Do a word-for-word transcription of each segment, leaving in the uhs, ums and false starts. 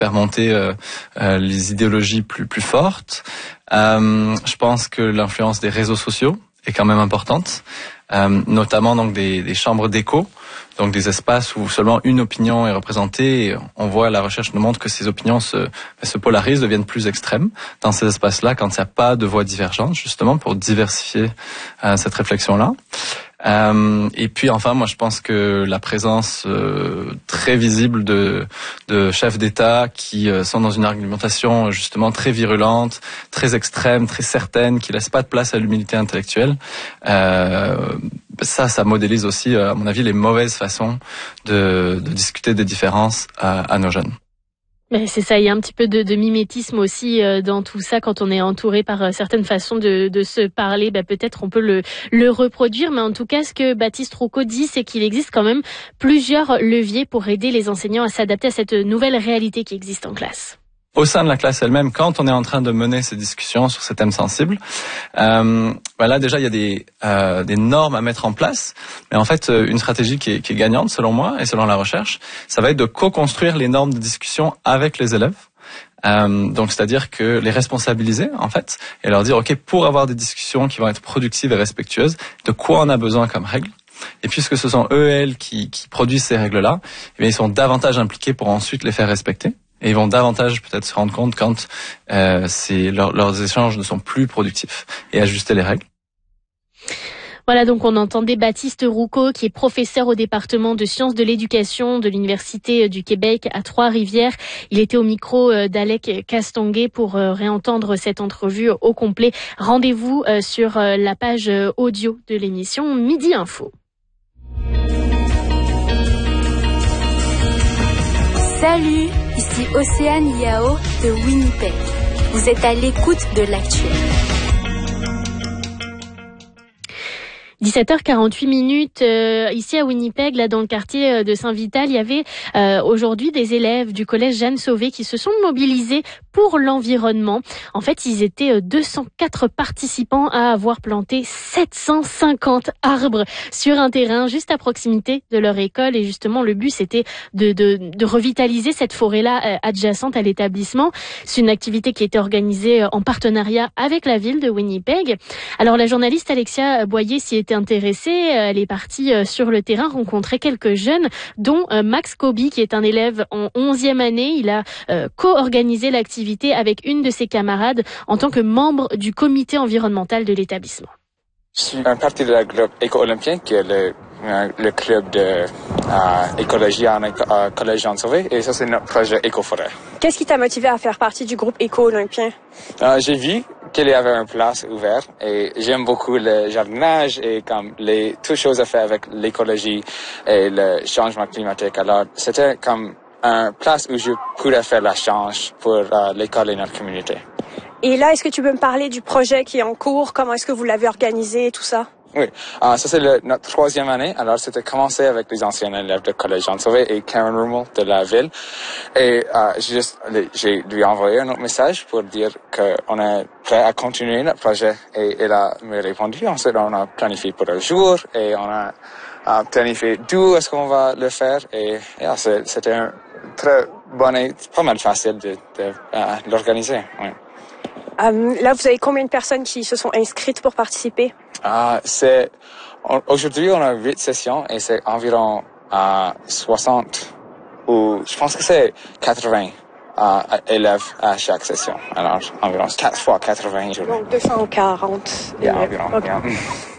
faire monter euh, euh, les idéologies plus plus fortes. Euh, je pense que l'influence des réseaux sociaux est quand même importante, euh, notamment donc des, des chambres d'écho, donc des espaces où seulement une opinion est représentée. Et on voit, la recherche nous montre que ces opinions se, se polarisent, deviennent plus extrêmes dans ces espaces-là quand il n'y a pas de voix divergentes, justement pour diversifier euh, cette réflexion-là. Euh, et puis enfin, moi je pense que la présence euh, très visible de, de chefs d'État qui euh, sont dans une argumentation justement très virulente, très extrême, très certaine, qui laisse pas de place à l'humilité intellectuelle, euh, ça, ça modélise aussi, à mon avis, les mauvaises façons de, de discuter des différences à, à nos jeunes. Mais c'est ça, il y a un petit peu de, de mimétisme aussi euh, dans tout ça. Quand on est entouré par euh, certaines façons de, de se parler, bah, peut-être on peut le, le reproduire. Mais en tout cas, ce que Baptiste Roucault dit, c'est qu'il existe quand même plusieurs leviers pour aider les enseignants à s'adapter à cette nouvelle réalité qui existe en classe. Au sein de la classe elle-même, quand on est en train de mener ces discussions sur ces thèmes sensibles, euh, ben là déjà il y a des, euh, des normes à mettre en place, mais en fait une stratégie qui est, qui est gagnante selon moi et selon la recherche, ça va être de co-construire les normes de discussion avec les élèves. Euh, donc c'est-à-dire que les responsabiliser en fait et leur dire ok, pour avoir des discussions qui vont être productives et respectueuses, de quoi on a besoin comme règles. Et puisque ce sont eux et elles qui, qui produisent ces règles-là, eh bien, ils sont davantage impliqués pour ensuite les faire respecter. Et ils vont davantage peut-être se rendre compte quand euh, c'est leur, leurs échanges ne sont plus productifs et ajuster les règles. Voilà, donc on entendait Baptiste Roucault, qui est professeur au département de sciences de l'éducation de l'Université du Québec à Trois-Rivières. Il était au micro d'Alec Castonguay pour réentendre cette entrevue au complet. Rendez-vous sur la page audio de l'émission Midi Info. Salut, ici Océane Yao de Winnipeg. Vous êtes à l'écoute de l'actuel. dix-sept heures quarante-huit minutes, euh, ici à Winnipeg, là dans le quartier de Saint-Vital, il y avait euh, aujourd'hui des élèves du collège Jeanne Sauvé qui se sont mobilisés pour l'environnement. En fait, ils étaient deux cent quatre participants à avoir planté sept cent cinquante arbres sur un terrain juste à proximité de leur école. Et justement, le but, c'était de, de, de revitaliser cette forêt-là euh, adjacente à l'établissement. C'est une activité qui a été organisée en partenariat avec la ville de Winnipeg. Alors, la journaliste Alexia Boyer s'y était intéressée. Elle est partie sur le terrain rencontrer quelques jeunes, dont Max Kobi, qui est un élève en onzième année. Il a euh, co-organisé l'activité avec une de ses camarades en tant que membre du comité environnemental de l'établissement. Je suis un parti de la groupe Éco-Olympien, qui est le, le club de euh, écologie en euh, collège Jean Sauvé, et ça c'est notre projet Éco-Forêt. Qu'est-ce qui t'a motivé à faire partie du groupe Éco-Olympien? Euh, j'ai vu qu'il y avait une place ouverte et j'aime beaucoup le jardinage et comme les toutes choses à faire avec l'écologie et le changement climatique. Alors c'était comme une place où je pourrais faire la change pour euh, l'école et notre communauté. Et là, est-ce que tu peux me parler du projet qui est en cours? Comment est-ce que vous l'avez organisé et tout ça? Oui, euh, ça c'est le, notre troisième année. Alors c'était commencé avec les anciens élèves de collège Jean Sauvé et Karen Rummel de la ville. Et euh, j'ai juste, j'ai lui envoyé un autre message pour dire qu'on est prêt à continuer notre projet. Et elle a me répondu. Ensuite, on a planifié pour un jour et on a, a planifié d'où est-ce qu'on va le faire. Et yeah, c'était un très bon et pas mal facile de, de uh, l'organiser. Oui. Um, là, vous avez combien de personnes qui se sont inscrites pour participer? Ah, c'est aujourd'hui on a huit sessions et c'est environ euh, soixante ou je pense que c'est quatre-vingts euh, élèves à chaque session. Alors environ quatre fois quatre-vingts jours. Donc deux cent quarante. Yeah, environ. Okay. Yeah.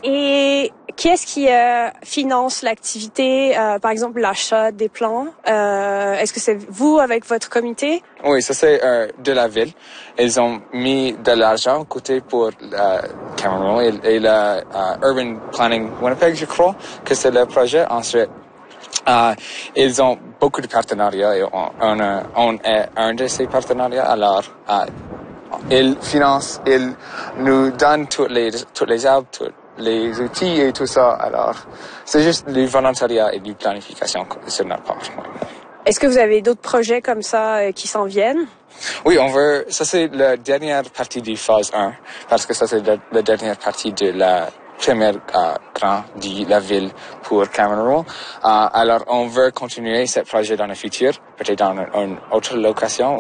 Et qui est-ce qui euh, finance l'activité, euh, par exemple l'achat des plants? Euh, est-ce que c'est vous avec votre comité? Oui, ça c'est euh, de la ville. Ils ont mis de l'argent côté pour euh, Cameron et, et le euh, Urban Planning Winnipeg, je crois que c'est le projet. Ensuite, euh, ils ont beaucoup de partenariats et on, on, on est un de ces partenariats. Alors, euh, ils financent, ils nous donnent tous les tous les arbres, tous les outils et tout ça. Alors, c'est juste du volontariat et du planification sur notre part. Oui. Est-ce que vous avez d'autres projets comme ça euh, qui s'en viennent? Oui, on veut, ça c'est la dernière partie du phase un, parce que ça c'est la, la dernière partie de la première euh, grand de la ville pour Cameron. Euh, alors, on veut continuer ce projet dans le futur, peut-être dans une, une autre location.